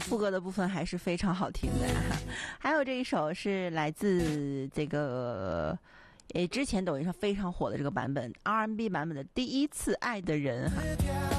副歌的部分还是非常好听的还有这一首是来自这个之前抖音上非常火的这个版本 R&B 版本的第一次爱的人